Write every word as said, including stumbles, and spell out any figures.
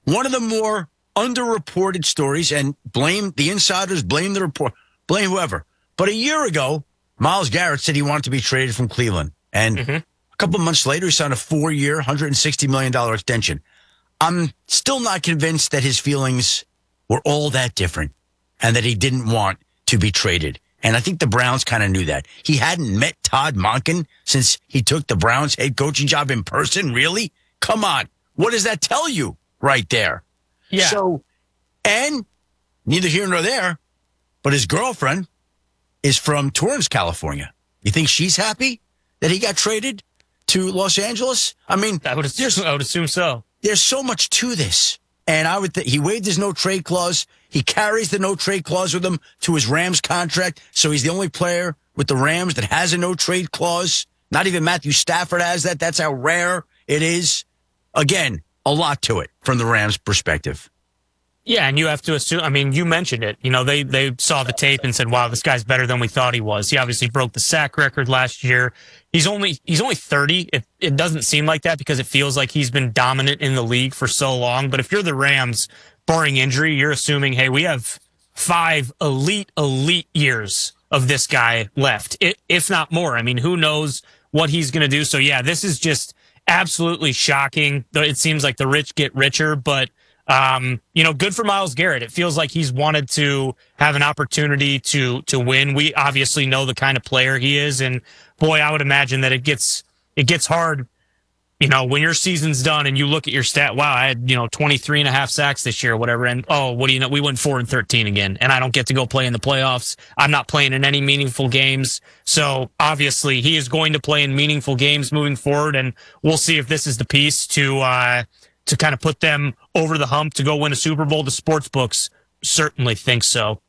one of the more underreported stories, and blame the insiders, blame the report, blame whoever. But a year ago, Myles Garrett said he wanted to be traded from Cleveland. And mm-hmm. a couple months later, he signed a four-year, one hundred sixty million dollars extension. I'm still not convinced that his feelings were all that different and that he didn't want to be traded. And I think the Browns kind of knew that. He hadn't met Todd Monken since he took the Browns head coaching job in person. Really? Come on. What does that tell you right there? Yeah. So, and neither here nor there, but his girlfriend is from Torrance, California. You think she's happy that he got traded to Los Angeles? I mean, I would assume, I would assume so. There's so much to this. And I would think he waived his no trade clause. He carries the no trade clause with him to his Rams contract. So he's the only player with the Rams that has a no trade clause. Not even Matthew Stafford has that. That's how rare it is. Again, a lot to it from the Rams' perspective. Yeah, and you have to assume, I mean, you mentioned it. You know, they, they saw the tape and said, wow, this guy's better than we thought he was. He obviously broke the sack record last year. He's only, he's only thirty. It, it doesn't seem like that because it feels like he's been dominant in the league for so long. But if you're the Rams, barring injury, you're assuming, hey, we have five elite, elite years of this guy left, if not more. I mean, who knows what he's going to do? So, yeah, this is just absolutely shocking. It seems like the rich get richer, but Um, you know, good for Myles Garrett. It feels like he's wanted to have an opportunity to to win. We obviously know the kind of player he is, and boy, I would imagine that it gets it gets hard, you know, when your season's done and you look at your stat, wow, I had, you know, twenty-three and a half sacks this year or whatever, and oh, what do you know, we went four and thirteen again, and I don't get to go play in the playoffs. I'm not playing in any meaningful games. So obviously he is going to play in meaningful games moving forward, and we'll see if this is the piece to uh to kind of put them over the hump to go win a Super Bowl. The sports books certainly think so.